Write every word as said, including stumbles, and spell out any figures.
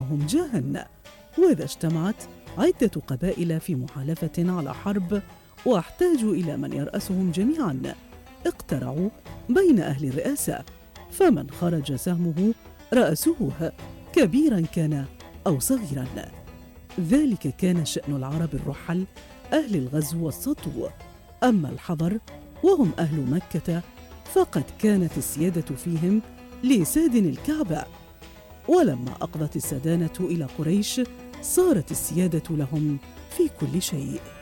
هم جاهن. وإذا اجتمعت عدة قبائل في محالفة على حرب واحتاجوا إلى من يرأسهم جميعاً، اقترعوا بين أهل الرئاسة، فمن خرج سهمه رأسوه، كبيراً كان أو صغيراً. ذلك كان شأن العرب الرحل أهل الغزو والسطو. أما الحضر وهم أهل مكة فقد كانت السيادة فيهم لسادن الكعبة، ولما أقضت السدانة إلى قريش صارت السيادة لهم في كل شيء.